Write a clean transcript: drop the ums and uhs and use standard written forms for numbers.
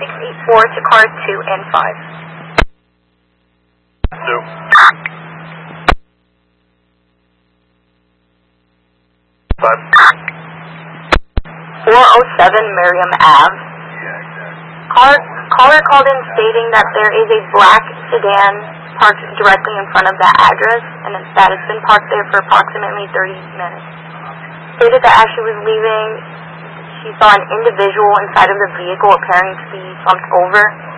684 to car 2 and 5. 407 Miriam Ave. Caller called in stating that there is a black sedan parked directly in front of that address, and that it's been parked there for approximately 30 minutes. Stated that as she was leaving, she saw an individual inside of the vehicle appearing to be slumped over.